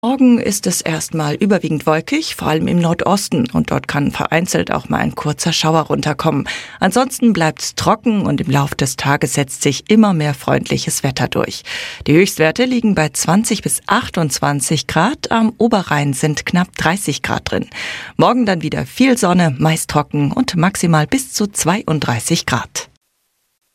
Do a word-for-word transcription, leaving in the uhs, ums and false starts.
Morgen ist es erstmal überwiegend wolkig, vor allem im Nordosten, und dort kann vereinzelt auch mal ein kurzer Schauer runterkommen. Ansonsten bleibt's trocken und im Lauf des Tages setzt sich immer mehr freundliches Wetter durch. Die Höchstwerte liegen bei zwanzig bis achtundzwanzig Grad, am Oberrhein sind knapp dreißig Grad drin. Morgen dann wieder viel Sonne, meist trocken und maximal bis zu zweiunddreißig Grad.